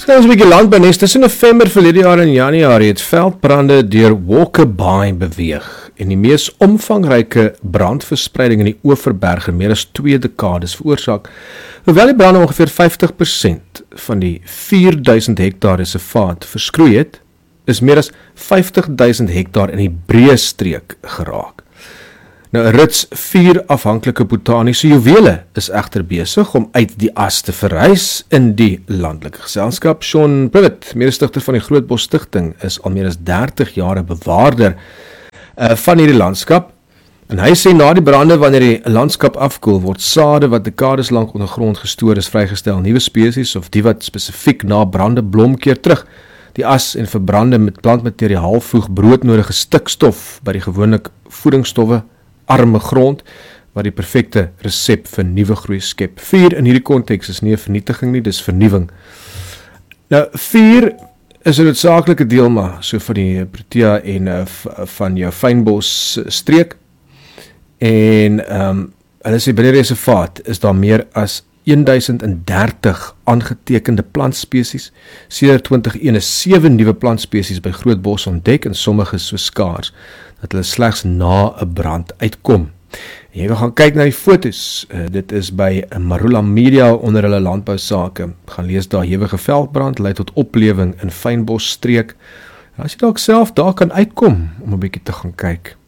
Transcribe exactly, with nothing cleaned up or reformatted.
Nou, ons 'n bietjie landbounuus. Tussen November verlede jaar en Januarie het veldbrande deur Walker Bay beweeg en die mees omvangryke brandverspreiding in die Oeverberg in meer as twee dekades veroorsaak. Hoewel die brande ongeveer vyftig persent van die vier duisend hektaar reservaat verskroei het, is meer as vyftig duisend hektaar in die breë streek geraak. Nou, 'n rits vier afhanklike botaniese juwele is egter besig om uit die as te verrys in die landelike geselskap. Sean Privet, mede-stigter van die Grootbos Stichting, is al meer as dertig jaar 'n bewaarder uh, van hierdie landskap. En hy sê na die brande, wanneer die landskap afkoel, word sade wat dekades lank ondergrond gestoor is vrygestel, nuwe spesies of die wat spesifiek na brande blom keer terug. Die as en verbrande met plantmateriaal voeg broodnodige stikstof by die gewoonlik voedingsstowwe arme grond, wat die perfekte resep vir nuwe groei skep. Vuur in hierdie konteks is nie 'n vernietiging nie, dis vernuwing. Nou, vuur is 'n noodsaaklike deel maar so van die protea en uh, van jou fynbos streek. En um, hulle sê binne die reservaat is daar meer as duisend dertig aangetekende plantspesies. Sedert twintig een is sewe nuwe plantspesies by Grootbos ontdek en sommige so skaars dat hulle slegs na 'n brand uitkom. En jy kan gaan kyk na die fotos. Uh, dit is by Marula Media onder hulle landbousake. Gaan lees daar hewige veldbrand lei tot oplewing in fynbos streek. As jy dalk self daar kan uitkom om 'n bietjie te gaan kyk.